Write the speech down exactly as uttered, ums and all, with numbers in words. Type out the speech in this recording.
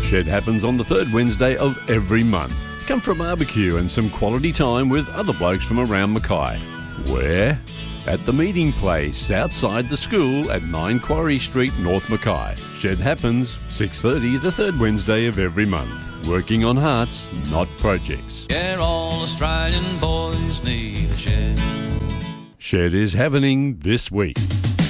Shed happens on the third Wednesday of every month. Come for a barbecue and some quality time with other blokes from around Mackay. Where? At the meeting place outside the school at nine Quarry Street, North Mackay. Shed happens six thirty the third Wednesday of every month. Working on hearts, not projects. Yeah, all Australian boys need a shed. Shed is happening this week.